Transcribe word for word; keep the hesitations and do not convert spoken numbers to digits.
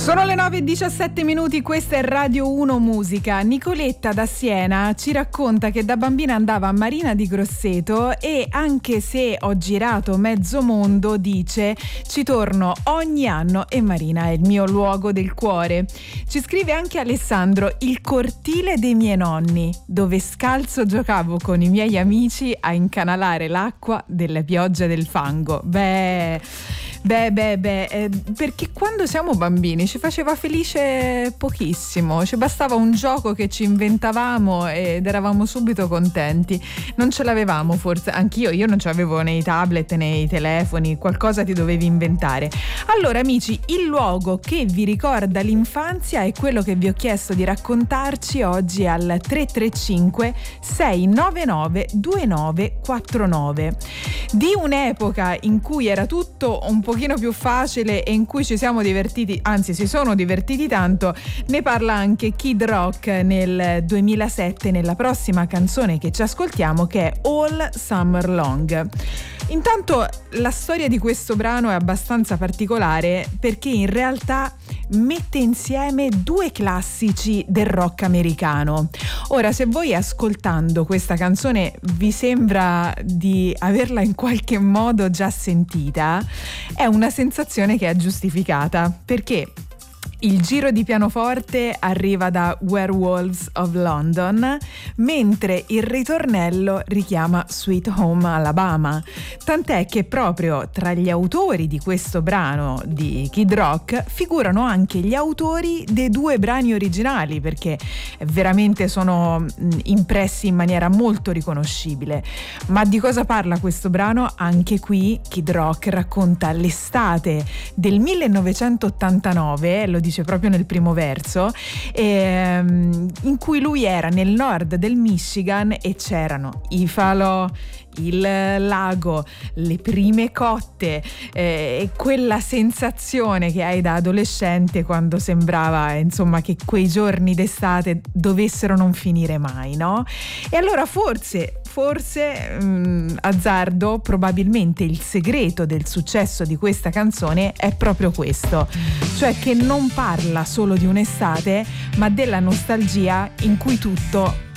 Sono le nove e diciassette minuti, questa è Radio uno Musica. Nicoletta da Siena ci racconta che da bambina andava a Marina di Grosseto e anche se ho girato mezzo mondo, dice, ci torno ogni anno e Marina è il mio luogo del cuore. Ci scrive anche Alessandro, il cortile dei miei nonni, dove scalzo giocavo con i miei amici a incanalare l'acqua della pioggia del fango. Beh... Beh, beh, beh, eh, perché quando siamo bambini ci faceva felice pochissimo, ci bastava un gioco che ci inventavamo ed eravamo subito contenti. Non ce l'avevamo forse, anch'io, io non ce l'avevo nei tablet, nei telefoni, qualcosa ti dovevi inventare. Allora amici, il luogo che vi ricorda l'infanzia è quello che vi ho chiesto di raccontarci oggi al tre tre cinque sei nove nove due nove quattro nove. Di un'epoca in cui era tutto un po' pochino più facile e in cui ci siamo divertiti, anzi si sono divertiti tanto, ne parla anche Kid Rock nel duemilasette nella prossima canzone che ci ascoltiamo, che è All Summer Long. Intanto la storia di questo brano è abbastanza particolare perché in realtà mette insieme due classici del rock americano. Ora, se voi ascoltando questa canzone vi sembra di averla in qualche modo già sentita, è una sensazione che è giustificata, perché il giro di pianoforte arriva da Werewolves of London, mentre il ritornello richiama Sweet Home Alabama. Tant'è che proprio tra gli autori di questo brano di Kid Rock figurano anche gli autori dei due brani originali, perché veramente sono impressi in maniera molto riconoscibile. Ma di cosa parla questo brano? Anche qui Kid Rock racconta l'estate del millenovecentottantanove, lo dice proprio nel primo verso, ehm, in cui lui era nel nord del Michigan e c'erano i falò, il lago, le prime cotte, eh, quella sensazione che hai da adolescente quando sembrava insomma che quei giorni d'estate dovessero non finire mai, no? E allora forse Forse, mh, azzardo, probabilmente il segreto del successo di questa canzone è proprio questo, cioè che non parla solo di un'estate, ma della nostalgia in cui tutto